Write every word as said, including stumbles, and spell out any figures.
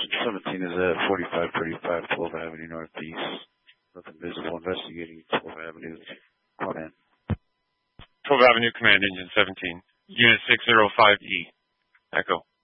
seventeen is at forty-five thirty-five, twelfth Avenue Northeast. Nothing visible. Investigating twelfth Avenue. Come in. twelfth Avenue, Command Engine seventeen. Unit six oh five E. Echo.